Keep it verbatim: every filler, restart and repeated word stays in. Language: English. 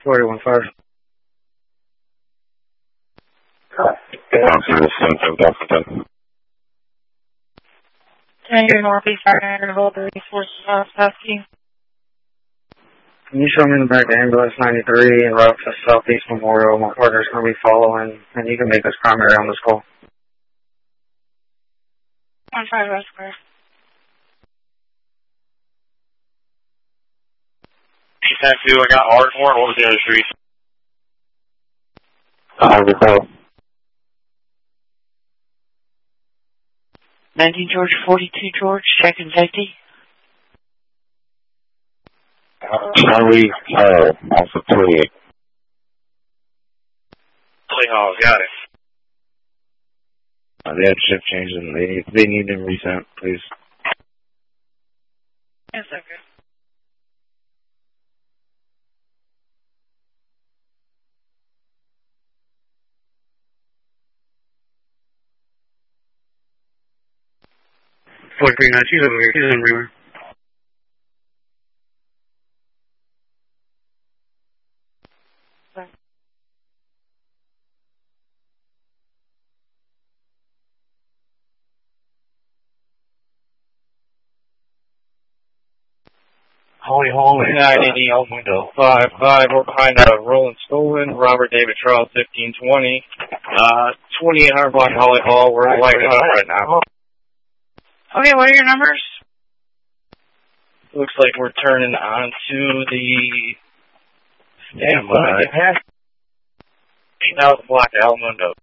forty-one five. Tango Northeast Niagara Volta Resources Husky. Can you show me in the back of ambulance ninety-three and route to Southeast Memorial? My partner's going to be following, and you can make us primary on this call. one five West Square. ten two, I got R four. What was the other street? I recall. nineteen George, forty-two George, check and safety. Charlie, uh, also twenty-eight. Play Hall, got it. Uh, they had shift changes and they, they need them resent, please. Yes, okay. forty-three nine, she's over here, she's in Reamer. Holy Holy, nine eighty out window. five five, we're behind uh, Roland Stolen, Robert David Charles, fifteen twenty. Uh, twenty-eight hundred block Holly Hall, we're light up right now. Okay, what are your numbers? Looks like we're turning onto the standby. Eight thousand block Almundo.